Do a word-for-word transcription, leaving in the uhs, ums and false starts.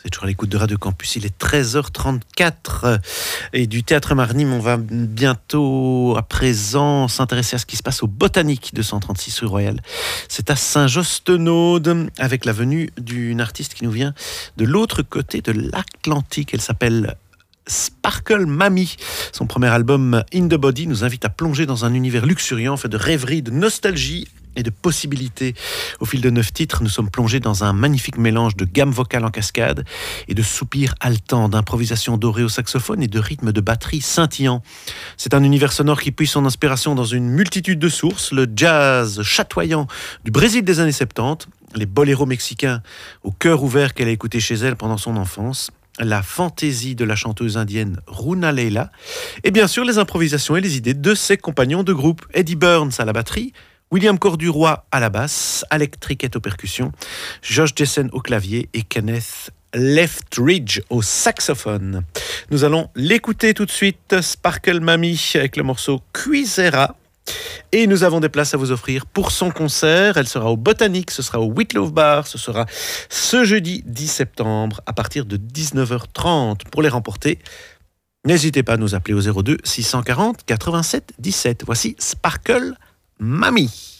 C'est toujours à l'écoute de Radio Campus, il est treize heures trente-quatre et du Théâtre Marnime, on va bientôt à présent s'intéresser à ce qui se passe au Botanique de cent trente-six rue Royale. C'est à Saint-Josse-Tenaude avec la venue d'une artiste qui nous vient de l'autre côté de l'Atlantique. Elle s'appelle Sparkle Mamie. Son premier album In the Body nous invite à plonger dans un univers luxuriant fait de rêverie, de nostalgie et de possibilités. Au fil de neuf titres, nous sommes plongés dans un magnifique mélange de gamme vocale en cascade et de soupirs haletants, d'improvisation dorée au saxophone et de rythmes de batterie scintillants. C'est un univers sonore qui puise son inspiration dans une multitude de sources, le jazz chatoyant du Brésil des années soixante-dix, les boléros mexicains au cœur ouvert qu'elle a écouté chez elle pendant son enfance, la fantaisie de la chanteuse indienne Runa Leila, et bien sûr les improvisations et les idées de ses compagnons de groupe, Eddie Burns à la batterie, William Corduroy à la basse, Alec Trickett aux percussions, Josh Jessen au clavier et Kenneth Leftridge au saxophone. Nous allons l'écouter tout de suite, Sparkle Mamie avec le morceau Cuisera. Et nous avons des places à vous offrir pour son concert. Elle sera au Botanique, ce sera au Whitlow Bar, ce sera ce jeudi dix septembre à partir de dix-neuf heures trente. Pour les remporter, n'hésitez pas à nous appeler au zéro deux six cent quarante quatre-vingt-sept dix-sept. Voici Sparkle Mamie.